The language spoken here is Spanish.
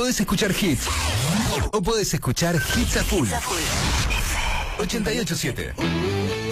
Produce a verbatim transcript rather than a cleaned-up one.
Podés escuchar hits o podés escuchar hits a full. ochenta y ocho siete.